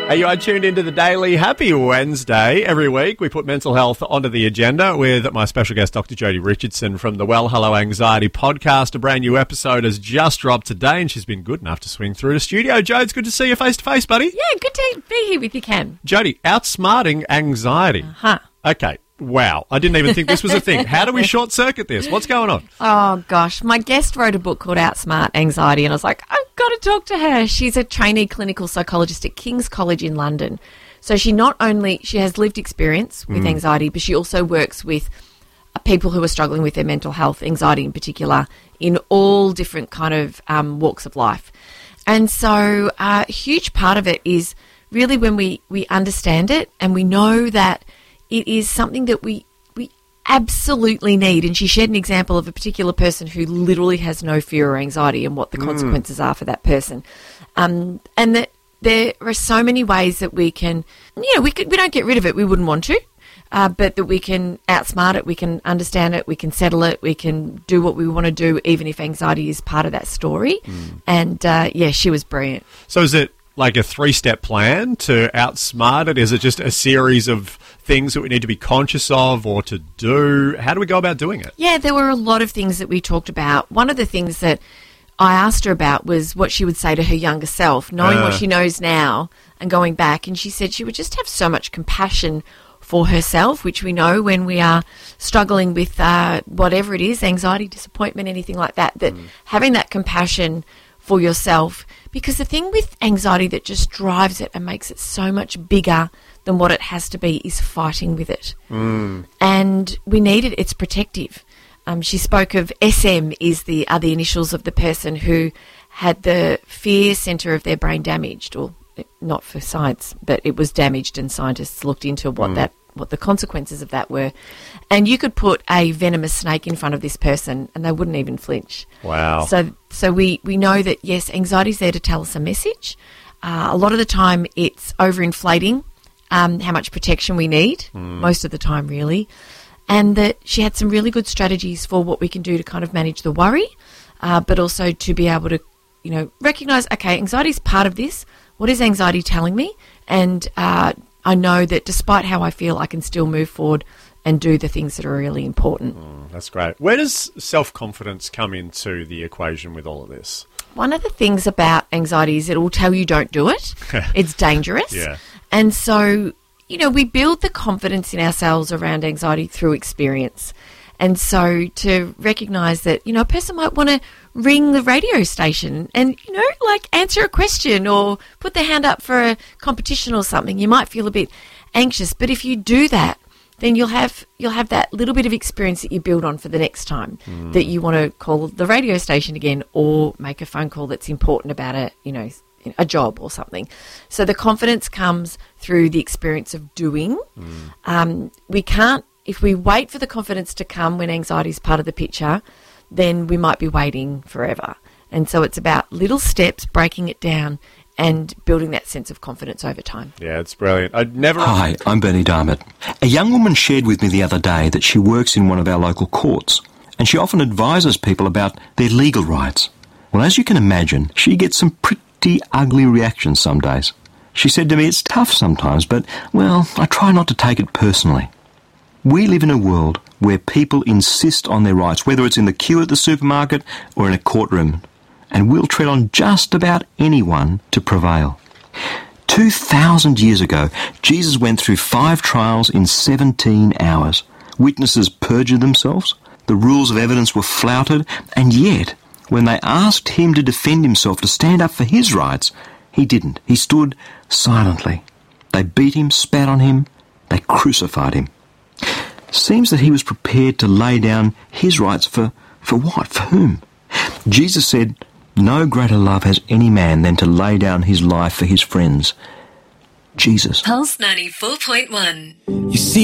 Hey, you are tuned into the Daily. Happy Wednesday. Every week we put mental health onto the agenda with my special guest, Dr. Jodie Richardson from the Well Hello Anxiety podcast. A brand new episode has just dropped today and she's been good enough to swing through the studio. Jodie, it's good to see you face to face, buddy. Yeah, good to be here with you, Cam. Jodie, outsmarting anxiety. Okay. Wow. I didn't even think this was a thing. How do we short circuit this? What's going on? Oh, gosh. My guest wrote a book called Outsmart Anxiety, and I was like, I've got to talk to her. She's a trainee clinical psychologist at King's College in London. So she has lived experience with anxiety, but she also works with people who are struggling with their mental health, anxiety in particular, in all different kind of walks of life. And so a huge part of it is really when we understand it and we know that it is something that we absolutely need. And she shared an example of a particular person who literally has no fear or anxiety and what the consequences are for that person. And that there are so many ways that we can, we don't get rid of it. We wouldn't want to, but that we can outsmart it. We can understand it. We can settle it. We can do what we want to do, even if anxiety is part of that story. And she was brilliant. So is it like a 3-step plan to outsmart it? Is it just a series of things that we need to be conscious of or to do? How do we go about doing it? Yeah, there were a lot of things that we talked about. One of the things that I asked her about was what she would say to her younger self, knowing what she knows now and going back. And she said she would just have so much compassion for herself, which we know when we are struggling with whatever it is, anxiety, disappointment, anything like that, that having that compassion for yourself. Because the thing with anxiety that just drives it and makes it so much bigger than what it has to be is fighting with it. And we need it. It's protective. She spoke of SM are the initials of the person who had the fear centre of their brain damaged, or not for science, but it was damaged, and scientists looked into what the consequences of that were. And you could put a venomous snake in front of this person and they wouldn't even flinch. Wow. So we know that, yes, anxiety is there to tell us a message. A lot of the time it's overinflating how much protection we need, most of the time really. And that she had some really good strategies for what we can do to kind of manage the worry, but also to be able to, recognise, okay, anxiety is part of this. What is anxiety telling me? And I know that despite how I feel, I can still move forward and do the things that are really important. That's great. Where does self-confidence come into the equation with all of this? One of the things about anxiety is it will tell you don't do it. It's dangerous. Yeah. And so, we build the confidence in ourselves around anxiety through experience. And so to recognise that, a person might want to ring the radio station and, answer a question or put their hand up for a competition or something. You might feel a bit anxious, but if you do that, then you'll have that little bit of experience that you build on for the next time that you want to call the radio station again or make a phone call that's important about a job or something. So the confidence comes through the experience of doing. If we wait for the confidence to come when anxiety is part of the picture, then we might be waiting forever. And so it's about little steps, breaking it down and building that sense of confidence over time. Yeah, it's brilliant. Hi, I'm Bernie Darmott. A young woman shared with me the other day that she works in one of our local courts, and she often advises people about their legal rights. Well, as you can imagine, she gets some pretty ugly reactions some days. She said to me, it's tough sometimes, but, I try not to take it personally. We live in a world where people insist on their rights, whether it's in the queue at the supermarket or in a courtroom, and we'll tread on just about anyone to prevail. 2,000 years ago, Jesus went through 5 trials in 17 hours. Witnesses perjured themselves, the rules of evidence were flouted, and yet, when they asked him to defend himself, to stand up for his rights, he didn't. He stood silently. They beat him, spat on him, they crucified him. Seems that he was prepared to lay down his rights for what? For whom? Jesus said, no greater love has any man than to lay down his life for his friends. Jesus. Pulse 94.1. You see